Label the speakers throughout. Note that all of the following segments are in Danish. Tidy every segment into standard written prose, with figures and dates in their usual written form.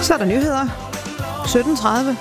Speaker 1: Så er der nyheder. 17:30.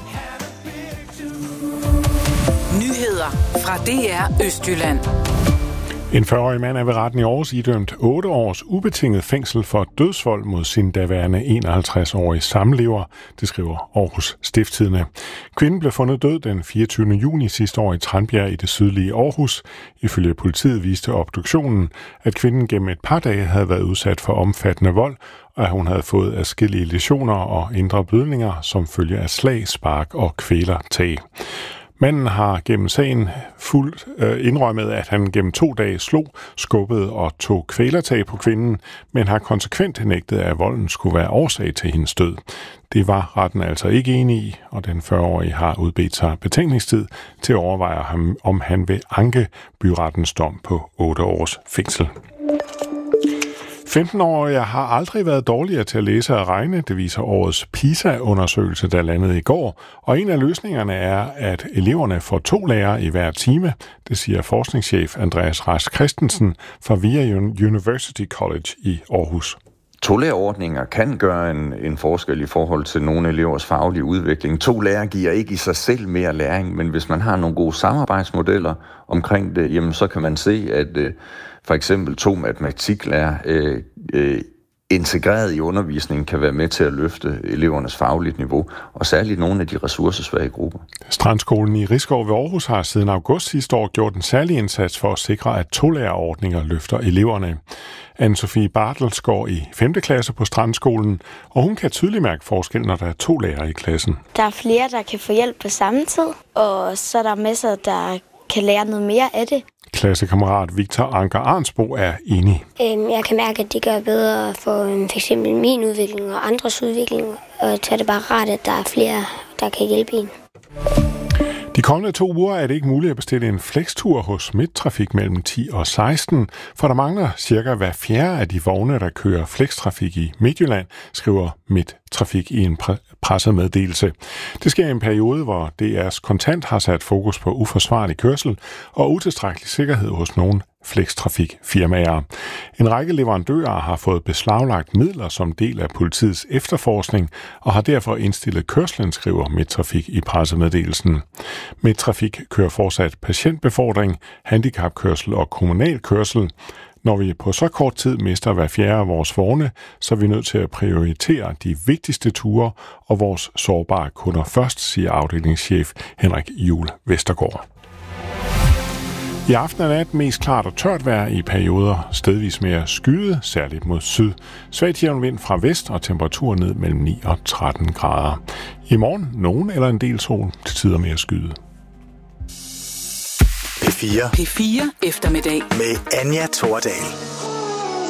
Speaker 2: Nyheder fra DR Østjylland.
Speaker 3: En 40-årig mand er ved retten i Aarhus idømt 8 års ubetinget fængsel for dødsvold mod sin daværende 51-årige samlever, det skriver Aarhus Stiftstidende. Kvinden blev fundet død den 24. juni sidste år i Tranbjerg i det sydlige Aarhus. Ifølge politiet viste obduktionen, at kvinden gennem et par dage havde været udsat for omfattende vold, og at hun havde fået adskillige læsioner og indre blødninger som følge af slag, spark og kvælertag. Manden har gennem sagen fuldt indrømmet, at han gennem 2 dage slog, skubbede og tog kvælertag på kvinden, men har konsekvent nægtet, at volden skulle være årsag til hendes død. Det var retten altså ikke enig i, og den 40-årige har udbedt sig betænkningstid til at overveje, om han vil anke byrettens dom på 8 års fængsel. 15-årige har aldrig været dårligere til at læse og regne, det viser årets PISA-undersøgelse, der landede i går. Og en af løsningerne er, at eleverne får 2 lærere i hver time. Det siger forskningschef Andreas Rask Christensen fra VIA University College i Aarhus.
Speaker 4: 2-lærerordninger kan gøre en forskel i forhold til nogle elevers faglige udvikling. 2 lærere giver ikke i sig selv mere læring, men hvis man har nogle gode samarbejdsmodeller omkring det, jamen så kan man se, at for eksempel 2 matematiklærer integreret i undervisningen kan være med til at løfte elevernes faglige niveau, og særligt nogle af de ressourcesvage grupper.
Speaker 3: Strandskolen i Risskov ved Aarhus har siden august sidste år gjort en særlig indsats for at sikre, at 2-lærerordninger løfter eleverne. Anne-Sophie Bartels går i 5. klasse på Strandskolen, og hun kan tydeligt mærke forskel, når der er 2 lærere i klassen.
Speaker 5: Der er flere, der kan få hjælp på samme tid, og så er der masser, der kan lære noget mere af det.
Speaker 3: Klassekammerat Victor Anker Arnsbo er enig.
Speaker 5: Jeg kan mærke, at det gør bedre for f.eks. min udvikling og andres udvikling, og så er det bare rart, at der er flere, der kan hjælpe en.
Speaker 3: De kommende 2 uger er det ikke muligt at bestille en flextur hos Midttrafik mellem 10 og 16, for der mangler cirka hver 4. af de vogne, der kører flextrafik i Midtjylland, skriver Midttrafik i en pressemeddelelse. Det sker i en periode, hvor DR's Kontant har sat fokus på uforsvarlig kørsel og utilstrækkelig sikkerhed hos nogle flextrafikfirmaer. En række leverandører har fået beslaglagt midler som del af politiets efterforskning og har derfor indstillet kørslen, skriver Midttrafik i pressemeddelelsen. Midttrafik kører fortsat patientbefordring, handicapkørsel og kommunal kørsel. Når vi på så kort tid mister hver 4. af vores vogne, så er vi nødt til at prioritere de vigtigste ture og vores sårbare kunder først, siger afdelingschef Henrik Juhl Vestergaard. I aften og nat mest klart og tørt vejr i perioder, stedvis mere skyde, særligt mod syd. Svag jævn vind fra vest og temperatur ned mellem 9 og 13 grader. I morgen nogen eller en del sol, til tider mere skyde.
Speaker 6: P4
Speaker 2: P4 eftermiddag
Speaker 6: med Anja Thordal.